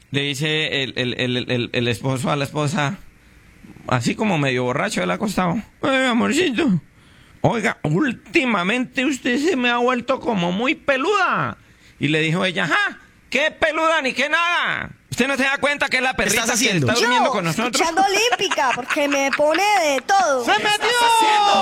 Le dice el esposo a la esposa, así como medio borracho, él acostado. Amorcito, oiga, últimamente usted se me ha vuelto como muy peluda. Y le dijo ella, ¡ja! ¡Qué peluda ni qué nada! ¿Usted no se da cuenta que es la perrita que está durmiendo con nosotros? Escuchando Olímpica, porque me pone de todo. ¡Se metió!